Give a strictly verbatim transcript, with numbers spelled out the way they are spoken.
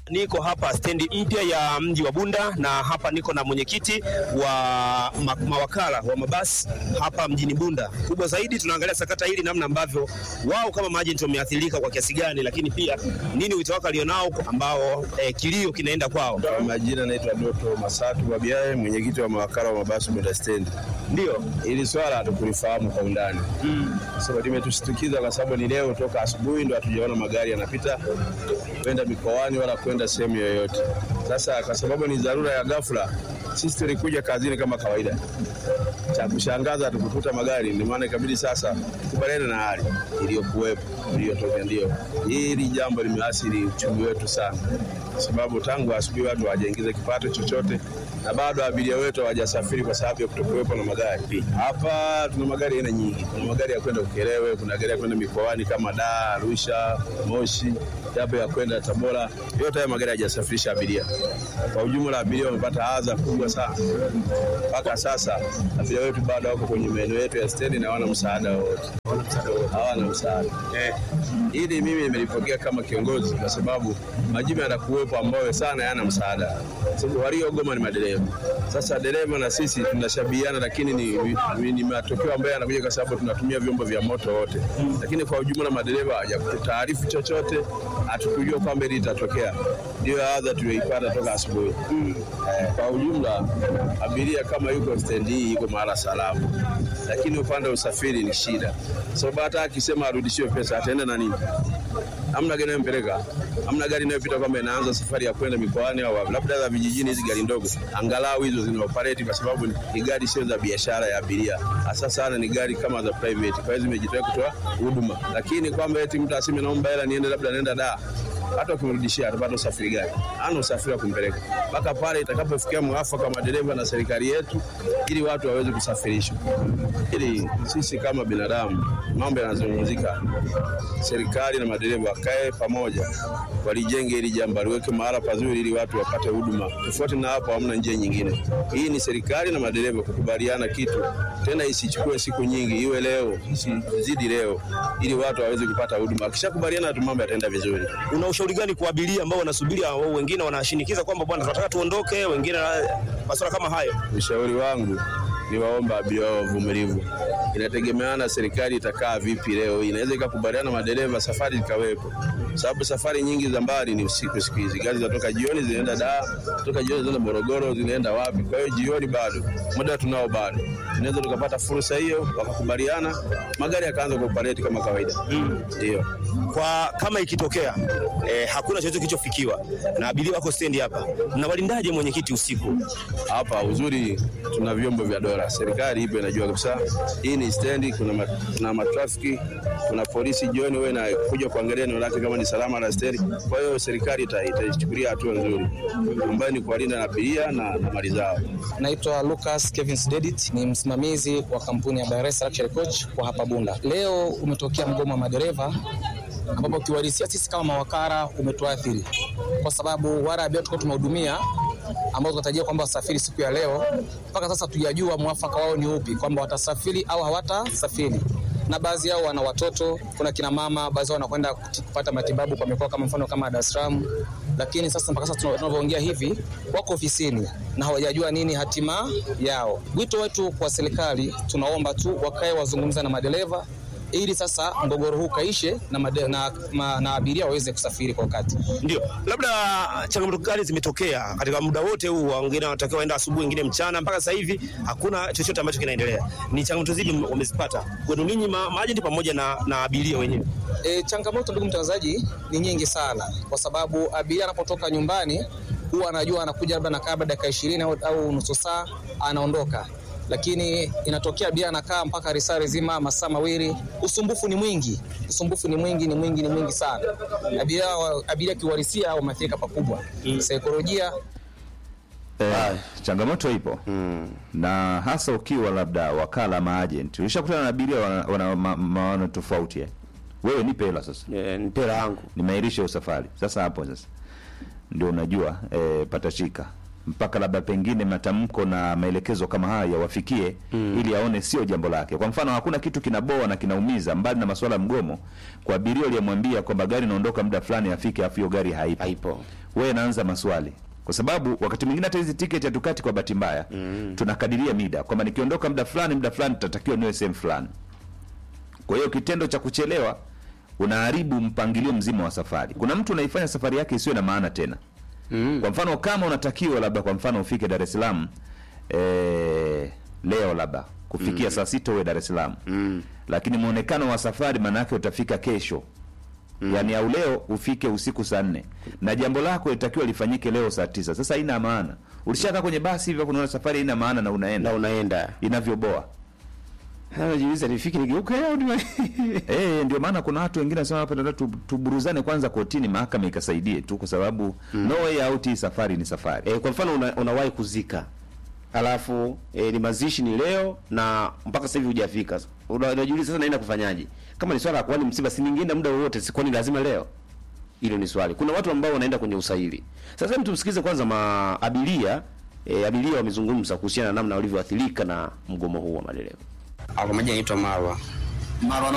Niko hapa stendi mpya ya mji wa Bunda na hapa niko na mwenyekiti wa ma mawakala wa mabasi hapa mjini Bunda. Kubwa zaidi tunaangalia sakata hili namna ambavyo wao kama maagent wameathirika kwa kiasi gani, lakini pia nini wito wako alionao ambao eh, kilio kinaenda kwao. Kwa majina naitwa Doto Masatu Babiaye, mwenyekiti wa mawakala wa mabasi Bunda stendi. Ndio, ili swala hatukulifahamu kwa undani. Mm. Sababu limetushtukiza kwa sababu ni leo toka asubuhi ndo hatujaona magari yanapita kwenda mikoani wala kwenda sehemu yoyote. Sasa kwa sababu ni dharura ya ghafla, sisi tulikuja kazini kama kawaida. Cha kushangaza tukukuta magari, ndio maana ikabidi sasa kubaliana na hali iliyokuwepo, iliyotokea. Ndio hili jambo limeathiri uchumi wetu sana, sababu tangu asubuhi watu hawajaingiza kipato chochote na bado abiria wetu hawajasafiri kwa sababu ya kutokuwepo na magari. Hapa tuna magari aina nyingi. Kuna magari ya kwenda Ukerewe, kuna gari ya kwenda mikoani kama Dar, Arusha, Moshi, yapo ya kwenda Tabora. Yote haya magari hayajasafirisha abiria. Kwa ujumla abiria wamepata adha kubwa sana. Mpaka sasa abiria wetu bado wako kwenye maeneo yetu ya stendi na hawana msaada wote. Hawana msaada. Eh, hili mimi nimelipokea kama kiongozi kwa sababu majibu yanakuwepo ambayo sana yana msaada. Sababu waliogoma ni madereva. Sasa dereva na sisi tunashabihiana, lakini ni, ni, ni matokeo ambayo yanakuja kwa sababu tunatumia vyombo vya moto wote. Mm. Lakini kwa ujumla madereva hajakutaarifu chochote, hatukujua kwamba hili litatokea. Ndio adha tuliyoipata toka asubuhi. Mm. Eh, kwa ujumla abiria kama yuko stendi hii yuko mahali salama. Lakini upande wa usafiri ni shida. Sababu so, hata akisema arudishiwe pesa ataenda na nini? Hamna gari inayompeleka. Hamna gari inayopita kwamba inaanza safari ya kwenda mikoani au labda za vijijini. Hizi gari ndogo angalau hizo zina operate kwa sababu ni gari sio za biashara ya abiria. Hasa sana ni gari kama za private. Kwa hiyo zimejitoa kutoa huduma. Lakini kwamba eti mtu aseme naomba hela niende labda naenda Dar, hata ukimrudishia atapata usafiri gani? Hana usafiri wa kumpeleka. Mpaka pale itakapofikia mwafaka kama dereva na serikali yetu ili watu waweze kusafirishwa. Ili sisi kama binadamu mambo yanazungumzika, serikali na madereva wakae pamoja, walijenge ili jambo liweke mahala pazuri ili watu wapate huduma. Tofauti na hapo hamna njia nyingine. Hii ni serikali na madereva kukubaliana kitu, tena isichukue siku nyingi, iwe leo, isizidi leo ili watu waweze kupata huduma. Akishakubaliana tu mambo yataenda vizuri. Una ushauri gani kwa abiria ambao wanasubiria, au wengine wanashinikiza kwamba bwana tunataka tuondoke, wengine masuala kama hayo? Ushauri wangu ni waomba abiria wavumilivu. Inategemeana serikali itakaa vipi leo. Inaweza ikakubaliana madereva safari zikawepo. Sababu safari nyingi za mbali ni usiku siku hizi. Gari zinatoka jioni zinaenda Dar, kutoka jioni zinaenda Morogoro, zinaenda wapi? Kwa hiyo jioni bado. Muda tunao bado. Tunaweza tukapata fursa hiyo wakakubaliana, magari yakaanza kuoperate kama kawaida. Ndio. Mm. Kwa kama ikitokea eh, hakuna chochote kilichofikiwa na abiria wako stendi hapa, mnawalindaje mwenyekiti usiku? Hapa uzuri tuna vyombo vya dola. Serikali ipo inajua kabisa hii ni stendi, kuna ma, kuna matrafiki, kuna polisi jioni wewe na kuja kuangalia eneo lake kama ni salama la stendi. Kwa hiyo serikali itaichukulia hatua nzuri ambayo ni kuwalinda abiria na, na mali zao. Naitwa Lucas Kevin Dedit, ni msimamizi wa kampuni ya Baresa Luxury Coach kwa hapa Bunda. Leo umetokea mgomo wa madereva ambapo kiwalisia sisi kama mawakala umetuathiri kwa sababu wale abiria tulikuwa tunahudumia ambao tunatarajia kwamba wasafiri siku ya leo, mpaka sasa tujajua mwafaka wao ni upi, kwamba watasafiri au hawatasafiri. Na baadhi yao wana watoto, kuna kina mama, baadhi wanakwenda kupata matibabu kwa mikoa kama mfano kama Dar es Salaam. Lakini sasa mpaka sasa tunavyoongea hivi wako ofisini na hawajajua nini hatima yao. Wito wetu kwa serikali, tunaomba tu wakae wazungumza na madereva ili sasa mgogoro huu kaishe na, made, na, ma, na abiria waweze kusafiri kwa wakati. Ndio. Labda changamoto gani zimetokea katika muda wote huu? Wengine wanatakiwa waenda asubuhi, wengine mchana, mpaka sasa hivi hakuna chochote ambacho kinaendelea. Ni changamoto zipi wamezipata kwenu ninyi maagent pamoja na, na abiria wenyewe? E, changamoto ndugu mtangazaji ni nyingi sana, kwa sababu abiria anapotoka nyumbani huwa anajua anakuja labda nakaa baada ya dakika ishirini au, au nusu saa anaondoka. Lakini inatokea abiria anakaa mpaka risari zima masaa mawili. Usumbufu ni mwingi. Usumbufu ni mwingi ni mwingi ni mwingi sana. Abiria abiria kiuhalisia au maathirika pakubwa. Mm. Saikolojia eh, changamoto ipo. Mm. Na hasa ukiwa labda wakala maagent. Ulishakutana na abiria wana maana tofauti eh. Wewe nipe hela sasa. Eh, nipe hela yangu. Nimeirisha usafari. Sasa hapo sasa ndio unajua eh, patashika. Mpaka labda pengine matamko na maelekezo kama haya wafikie mm. ili aone sio jambo lake. Kwa mfano hakuna kitu kinaboa na kinaumiza mbali na masuala mgomo kwa abiria aliyemwambia kwamba gari inaondoka muda fulani afike afu hiyo gari haipo. Haipo. wewe naanza maswali. Kwa sababu wakati mwingine hata hizi tiketi hatukati kwa bahati mbaya. Mm. Tunakadiria mida kwamba nikiondoka muda fulani muda fulani tutatakiwa niwe sehemu fulani. Kwa hiyo kitendo cha kuchelewa unaharibu mpangilio mzima wa safari. Kuna mtu unaifanya safari yake isiwe na maana tena. Mm. Kwa mfano kama unatakiwa labda kwa mfano ufike Dar es Salaam eh leo labda kufikia mm. saa sita uwe Dar es Salaam. Mm. Lakini muonekano wa safari maana yake utafika kesho. Mm. Yaani au leo ufike usiku saa nne. Na jambo lako litakiwa lifanyike leo saa tisa. Sasa haina maana. Ulishaka kwenye basi hivyo kuna safari haina maana na unaenda. Na unaenda. Inavyoboa. Hayo jiuliza nifiki nigeuka au ni eh ndio maana kuna watu wengine wanasema hapa tunataka tuburuzane kwanza kotini mahakama ikasaidie tu kwa sababu mm. no way out, hii safari ni safari. Eh, kwa mfano una, unawahi kuzika. Alafu eh, ni mazishi ni leo na mpaka sasa hivi hujafika. Unajiuliza sasa naenda kufanyaje? Kama ni swala la kwani msiba si ningeenda muda wote, si kwani lazima leo? Hilo ni swali. Kuna watu ambao wanaenda kwenye usaili. Sasa mtu msikize kwanza maabiria, eh, abiria wamezungumza kuhusiana na namna walivyoathirika na mgomo huu wa madereva. Kwa majina naitwa Marwa. Marwa